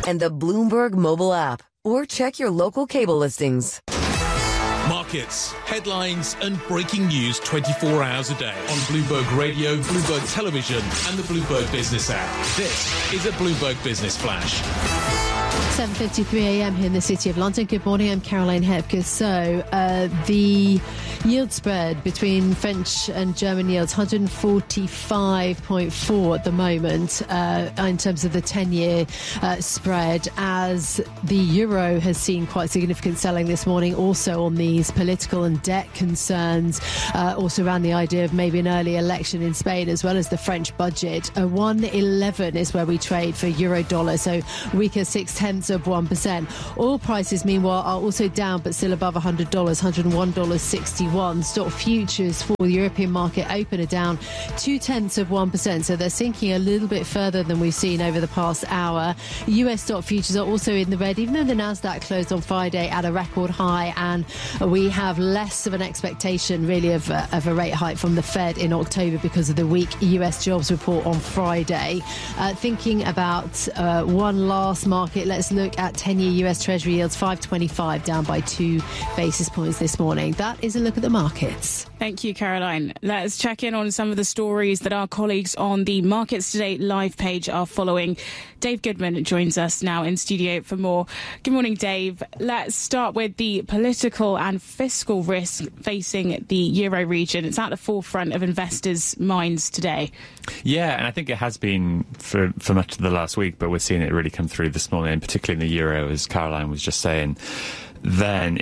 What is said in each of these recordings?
and the Bloomberg mobile app, or check your local cable listings. Markets, headlines and breaking news 24 hours a day on Bloomberg Radio, Bloomberg Television and the Bloomberg Business app. This is a Bloomberg Business Flash. 7:53 a.m. here in the City of London. Good morning, I'm Caroline Hepker. So the yield spread between French and German yields, 145.4 at the moment in terms of the 10-year spread, as the euro has seen quite significant selling this morning, also on these political and debt concerns, also around the idea of maybe an early election in Spain, as well as the French budget. 1.11 is where we trade for euro dollar, so weaker 0.6%. Oil prices, meanwhile, are also down, but still above $100, $101.61. Stock futures for the European market open are down 0.2%, so they're sinking a little bit further than we've seen over the past hour. US stock futures are also in the red, even though the Nasdaq closed on Friday at a record high, and we have less of an expectation, really, of a rate hike from the Fed in October because of the weak US jobs report on Friday. Thinking about one last market, let's look at 10-year US Treasury yields, 5.25, down by 2 basis points this morning. That is a look at the markets. Thank you, Caroline. Let's check in on some of the stories that our colleagues on the Markets Today live page are following. Dave Goodman joins us now in studio for more. Good morning, Dave. Let's start with the political and fiscal risk facing the Euro region. It's at the forefront of investors' minds today. Yeah, and I think it has been for much of the last week, but we're seeing it really come through this morning, and particularly in the Euro, as Caroline was just saying. Then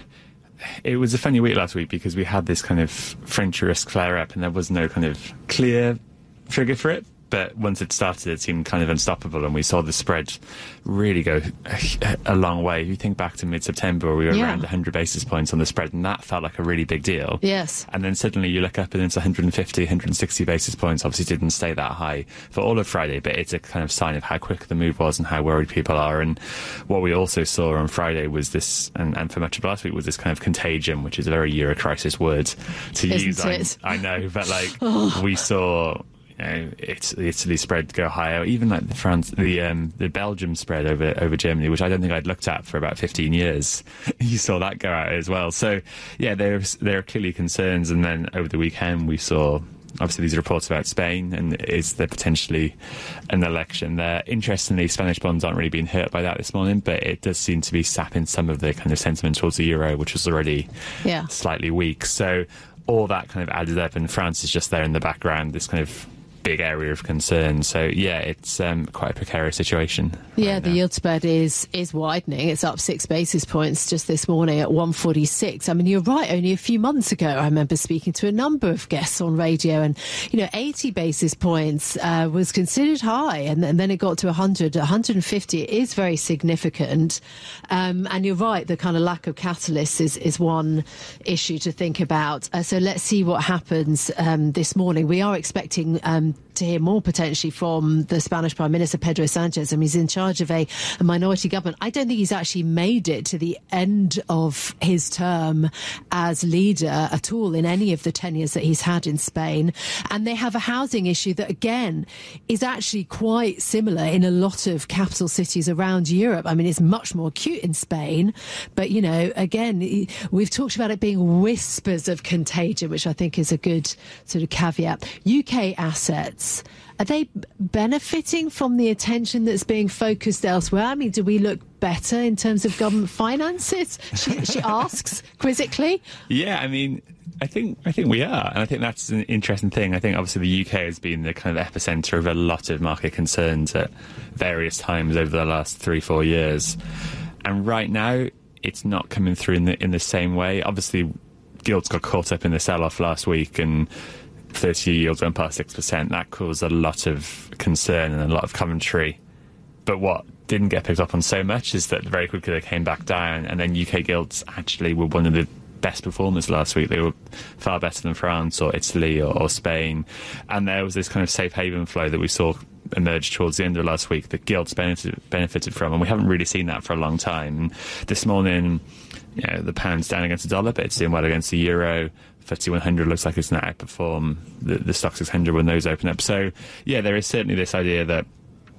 it was a funny week last week because we had this kind of French risk flare-up and there was no kind of clear trigger for it. But once it started, it seemed kind of unstoppable, and we saw the spread really go a long way. If you think back to mid-September, where we were around 100 basis points on the spread, and that felt like a really big deal. Yes. And then suddenly you look up and it's 150, 160 basis points. Obviously didn't stay that high for all of Friday, but it's a kind of sign of how quick the move was and how worried people are. And what we also saw on Friday was this, and for much of last week, was this kind of contagion, which is a very Euro crisis word to use. I know, but we saw... Italy spread go higher, even like the Belgium spread over Germany, which I don't think I'd looked at for about 15 years. You saw that go out as well. So yeah, there are clearly concerns. And then over the weekend we saw obviously these reports about Spain, and is there potentially an election there? Interestingly, Spanish bonds aren't really being hurt by that this morning, but it does seem to be sapping some of the kind of sentiment towards the euro, which was already slightly weak. So all that kind of added up, and France is just there in the background, this kind of big area of concern. So yeah, it's quite a precarious situation. Yeah, the yield spread is widening. It's up 6 basis points just this morning at 146. I mean, you're right. Only a few months ago, I remember speaking to a number of guests on radio, and 80 basis points was considered high, and then it got to 100, 150. It is very significant. And you're right. The kind of lack of catalyst is one issue to think about. So let's see what happens this morning. We are expecting to hear more potentially from the Spanish Prime Minister, Pedro Sanchez. I mean, he's in charge of a minority government. I don't think he's actually made it to the end of his term as leader at all in any of the tenures that he's had in Spain. And they have a housing issue that, again, is actually quite similar in a lot of capital cities around Europe. I mean, it's much more acute in Spain. But, again, we've talked about it being whispers of contagion, which I think is a good sort of caveat. UK assets, are they benefiting from the attention that's being focused elsewhere? I mean, do we look better in terms of government finances? She asks quizzically. Yeah, I mean, I think we are, and I think that's an interesting thing. I think obviously the UK has been the kind of epicenter of a lot of market concerns at various times over the last 3-4 years, and right now it's not coming through in the same way. Obviously, gilts got caught up in the sell-off last week, and 30-year yields went past 6%. That caused a lot of concern and a lot of commentary. But what didn't get picked up on so much is that very quickly they came back down, and then UK gilts actually were one of the best performers last week. They were far better than France or Italy or Spain. And there was this kind of safe haven flow that we saw emerge towards the end of last week that gilts benefited from, and we haven't really seen that for a long time. And this morning, the pound's down against the dollar, but it's doing well against the euro. FTSE 100 looks like it's going to outperform the Stoxx 600 when those open up. So, yeah, there is certainly this idea that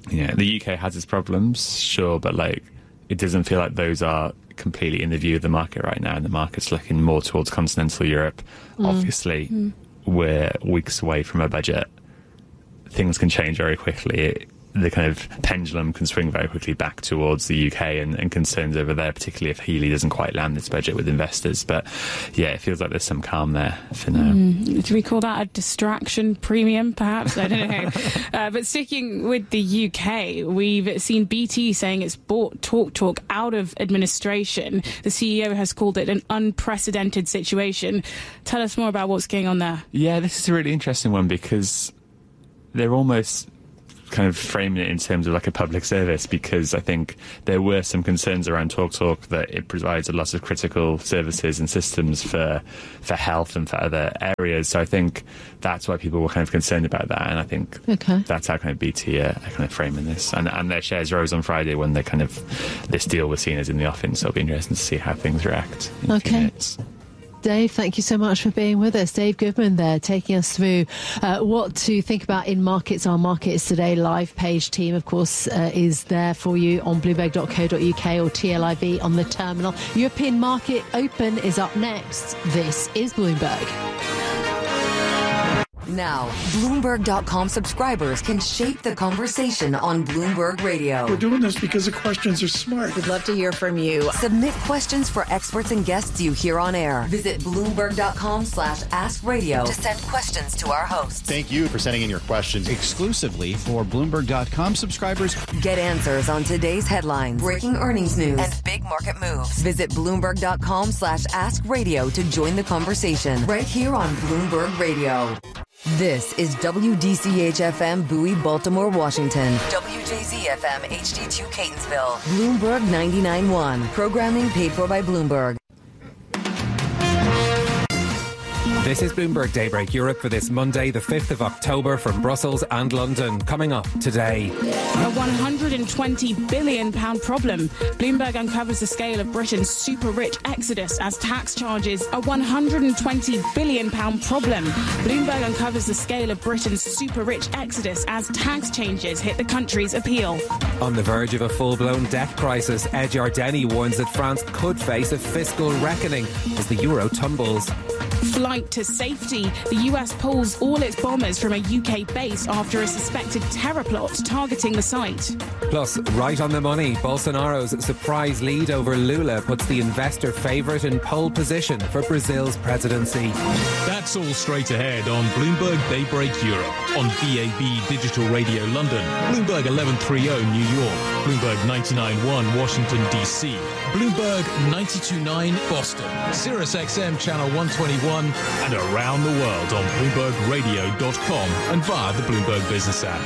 the UK has its problems, sure, but like it doesn't feel like those are completely in the view of the market right now, and the market's looking more towards continental Europe. Obviously, we're weeks away from a budget. Things can change very quickly. The kind of pendulum can swing very quickly back towards the UK and concerns over there, particularly if Healey doesn't quite land this budget with investors. But yeah, it feels like there's some calm there for now. Do we call that a distraction premium, perhaps? I don't know. But sticking with the UK, we've seen BT saying it's bought TalkTalk out of administration. The CEO has called it an unprecedented situation. Tell us more about what's going on there. Yeah, this is a really interesting one because they're almost kind of framing it in terms of like a public service, because I think there were some concerns around TalkTalk that it provides a lot of critical services and systems for health and for other areas. So I think that's why people were kind of concerned about that, and I think that's how kind of BT are kind of framing this. And their shares rose on Friday when they kind of this deal was seen as in the offing, so it'll be interesting to see how things react in a few minutes. Dave, thank you so much for being with us. Dave Goodman there, taking us through what to think about in markets. Our Markets Today live page team, of course, is there for you on bloomberg.co.uk or TLIV on the terminal. European Market Open is up next. This is Bloomberg. Now, Bloomberg.com subscribers can shape the conversation on Bloomberg Radio. We're doing this because the questions are smart. We'd love to hear from you. Submit questions for experts and guests you hear on air. Visit Bloomberg.com/AskRadio to send questions to our hosts. Thank you for sending in your questions exclusively for Bloomberg.com subscribers. Get answers on today's headlines, breaking earnings news, and big market moves. Visit Bloomberg.com/AskRadio to join the conversation right here on Bloomberg Radio. This is WDCH-FM Bowie, Baltimore, Washington. WJZ-FM HD2 Catonsville. Bloomberg 99.1. Programming paid for by Bloomberg. This is Bloomberg Daybreak Europe for this Monday, the 5th of October, from Brussels and London. Coming up today. A £120 billion problem. Bloomberg uncovers the scale of Britain's super-rich exodus as tax charges. A £120 billion problem. Bloomberg uncovers the scale of Britain's super-rich exodus as tax changes hit the country's appeal. On the verge of a full-blown debt crisis, Ed Yardeni warns that France could face a fiscal reckoning as the euro tumbles. Flight to safety. The US pulls all its bombers from a UK base after a suspected terror plot targeting the site. Plus, right on the money, Bolsonaro's surprise lead over Lula puts the investor favourite in pole position for Brazil's presidency. That's all straight ahead on Bloomberg Daybreak Europe, on BAB Digital Radio London, Bloomberg 1130 New York, Bloomberg 99.1 Washington DC, Bloomberg 92.9 Boston, Sirius XM Channel 121, and around the world on BloombergRadio.com and via the Bloomberg Business app.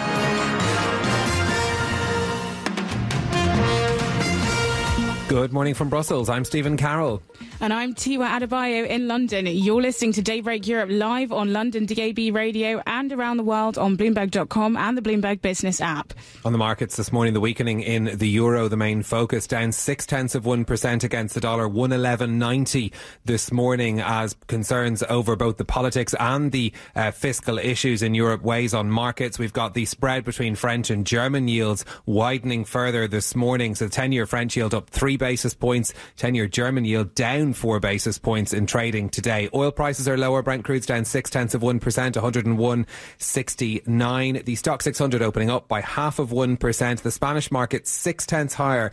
Good morning from Brussels. I'm Stephen Carroll. And I'm Tiwa Adebayo in London. You're listening to Daybreak Europe live on London DAB radio and around the world on Bloomberg.com and the Bloomberg Business app. On the markets this morning, the weakening in the euro, the main focus, down 0.6% against the dollar, 111.90 this morning, as concerns over both the politics and the fiscal issues in Europe weighs on markets. We've got the spread between French and German yields widening further this morning. So the 10-year French yield up 3 basis points, 10-year German yield down 4 basis points in trading today. Oil prices are lower. Brent crude's down 0.6%, 101.69. The stock 600 opening up by 0.5%. The Spanish market 0.6 higher,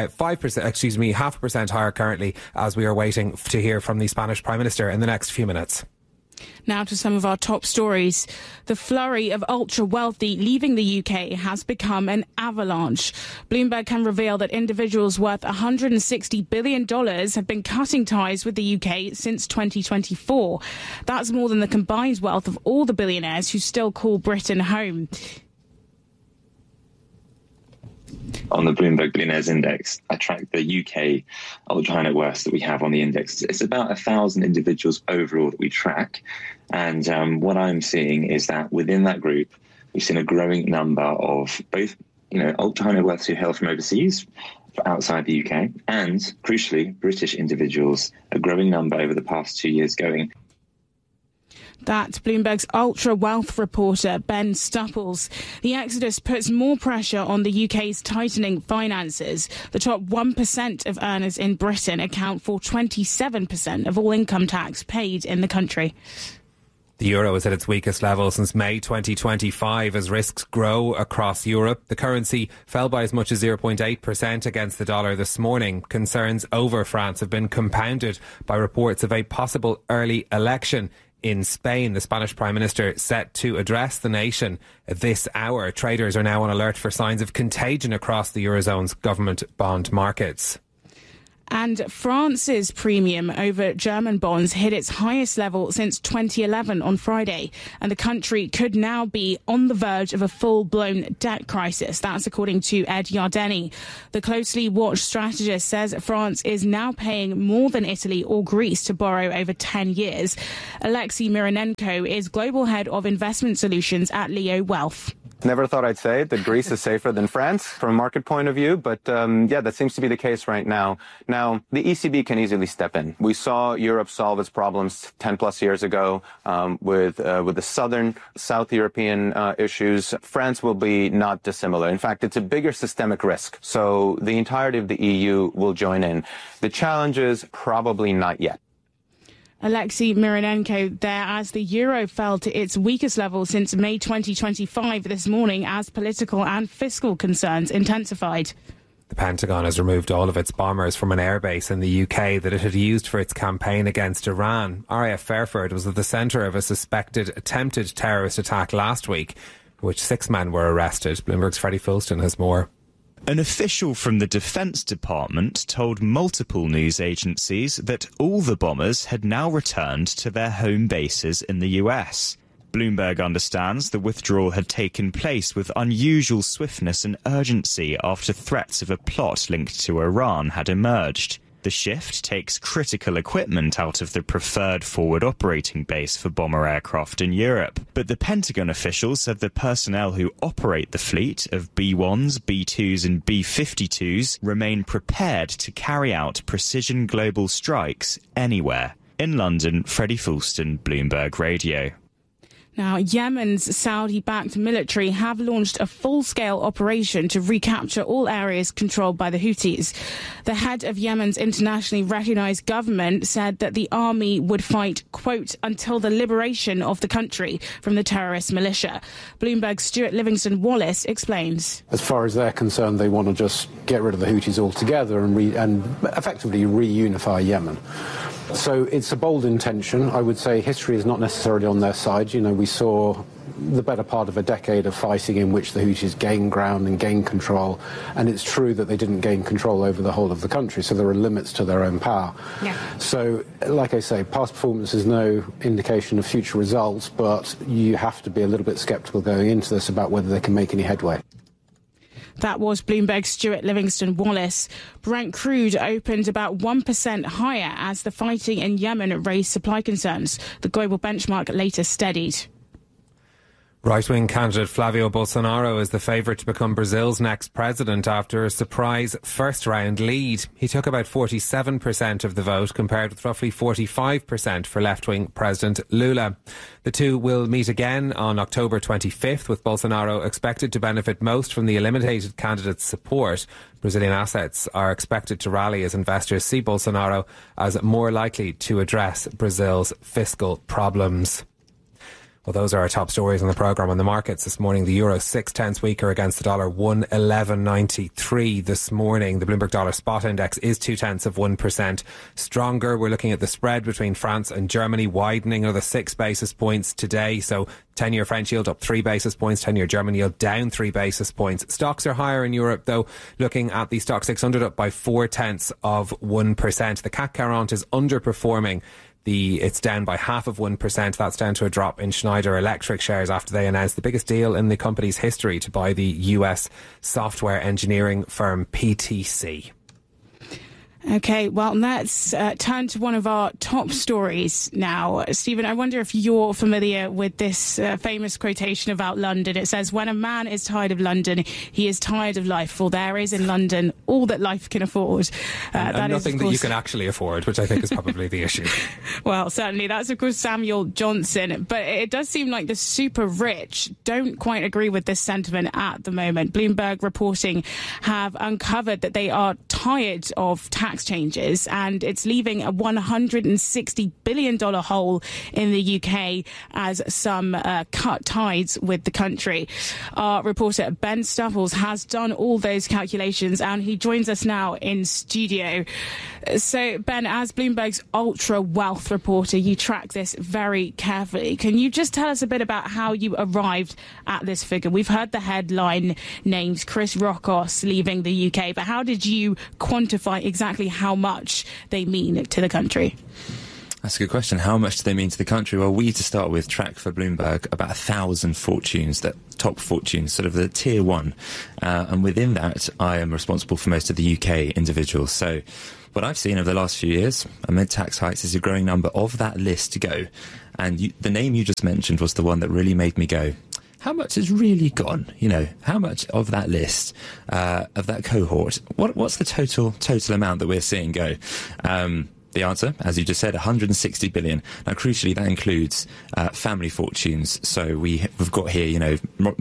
0.5% higher currently, as we are waiting to hear from the Spanish Prime Minister in the next few minutes. Now to some of our top stories. The flurry of ultra-wealthy leaving the UK has become an avalanche. Bloomberg can reveal that individuals worth $160 billion have been cutting ties with the UK since 2024. That's more than the combined wealth of all the billionaires who still call Britain home. On the Bloomberg Billionaires Index, I track the UK ultra high net worth that we have on the index. It's about 1,000 individuals overall that we track. And what I'm seeing is that within that group, we've seen a growing number of both, ultra high net worths who hail from overseas, outside the UK, and crucially, British individuals, a growing number over the past 2 years going. That's Bloomberg's ultra-wealth reporter, Ben Stupples. The exodus puts more pressure on the UK's tightening finances. The top 1% of earners in Britain account for 27% of all income tax paid in the country. The euro is at its weakest level since May 2025 as risks grow across Europe. The currency fell by as much as 0.8% against the dollar this morning. Concerns over France have been compounded by reports of a possible early election in Spain. The Spanish Prime Minister set to address the nation this hour. Traders are now on alert for signs of contagion across the Eurozone's government bond markets. And France's premium over German bonds hit its highest level since 2011 on Friday. And the country could now be on the verge of a full-blown debt crisis. That's according to Ed Yardeni. The closely watched strategist says France is now paying more than Italy or Greece to borrow over 10 years. Alexei Mironenko is global head of investment solutions at Leo Wealth. Never thought I'd say that Greece is safer than France from a market point of view, but yeah, that seems to be the case right now. Now, the ECB can easily step in. We saw Europe solve its problems 10 plus years ago with the South European issues. France will be not dissimilar. In fact, it's a bigger systemic risk. So the entirety of the EU will join in. The challenge is probably not yet. Alexei Mironenko there as the euro fell to its weakest level since May 2025 this morning as political and fiscal concerns intensified. The Pentagon has removed all of its bombers from an airbase in the UK that it had used for its campaign against Iran. RAF Fairford was at the centre of a suspected attempted terrorist attack last week, for which 6 men were arrested. Bloomberg's Freddie Fulston has more. An official from the Defence Department told multiple news agencies that all the bombers had now returned to their home bases in the US. Bloomberg understands the withdrawal had taken place with unusual swiftness and urgency after threats of a plot linked to Iran had emerged. The shift takes critical equipment out of the preferred forward operating base for bomber aircraft in Europe. But the Pentagon official said the personnel who operate the fleet of B-1s, B-2s and B-52s remain prepared to carry out precision global strikes anywhere. In London, Freddie Fulston, Bloomberg Radio. Now, Yemen's Saudi-backed military have launched a full-scale operation to recapture all areas controlled by the Houthis. The head of Yemen's internationally recognised government said that the army would fight, quote, until the liberation of the country from the terrorist militia. Bloomberg's Stuart Livingston-Wallace explains. As far as they're concerned, they want to just get rid of the Houthis altogether and effectively reunify Yemen. So it's a bold intention. I would say history is not necessarily on their side. You know, we saw the better part of a decade of fighting in which the Houthis gained ground and gained control. And it's true that they didn't gain control over the whole of the country, so there are limits to their own power. Yeah. So, like I say, past performance is no indication of future results, but you have to be a little bit sceptical going into this about whether they can make any headway. That was Bloomberg's Stuart Livingston-Wallace. Brent crude opened about 1% higher as the fighting in Yemen raised supply concerns. The global benchmark later steadied. Right-wing candidate Flavio Bolsonaro is the favourite to become Brazil's next president after a surprise first-round lead. He took about 47% of the vote, compared with roughly 45% for left-wing President Lula. The two will meet again on October 25th, with Bolsonaro expected to benefit most from the eliminated candidate's support. Brazilian assets are expected to rally as investors see Bolsonaro as more likely to address Brazil's fiscal problems. Well, those are our top stories on the programme. On the markets this morning, the euro 6/10 weaker against the dollar, 1.1193 this morning. The Bloomberg Dollar Spot Index is 0.2% stronger. We're looking at the spread between France and Germany widening another 6 basis points today. So 10-year French yield up 3 basis points, 10-year German yield down 3 basis points. Stocks are higher in Europe, though. Looking at the Stock 600 up by 0.4%. The CAC 40 is underperforming. It's down by 0.5%. That's down to a drop in Schneider Electric shares after they announced the biggest deal in the company's history to buy the US software engineering firm PTC. OK, well, let's turn to one of our top stories now. Stephen, I wonder if you're familiar with this famous quotation about London. It says, when a man is tired of London, he is tired of life, for there is in London all that life can afford. And nothing that you can actually afford, which I think is probably the issue. Well, certainly. That's, of course, Samuel Johnson. But it does seem like the super rich don't quite agree with this sentiment at the moment. Bloomberg reporting have uncovered that they are tired of tax changes, and it's leaving a $160 billion hole in the UK as some cut ties with the country. Our reporter Ben Stuffles has done all those calculations, and he joins us now in studio. So, Ben, as Bloomberg's ultra wealth reporter, you track this very carefully. Can you just tell us a bit about how you arrived at this figure? We've heard the headline names Chris Rockos leaving the UK, but how did you quantify exactly how much they mean to the country? That's a good question. How much do they mean to the country? Well, we, to start with, track for Bloomberg about 1,000 fortunes, that top fortunes, sort of the tier one. And within that, I am responsible for most of the UK individuals. So what I've seen over the last few years, amid tax hikes, is a growing number of that list to go. And the name you just mentioned was the one that really made me go, how much has really gone? You know, how much of that list, of that cohort, what's the total amount that we're seeing go? The answer, as you just said, 160 billion. Now, crucially, that includes family fortunes. So we've got here,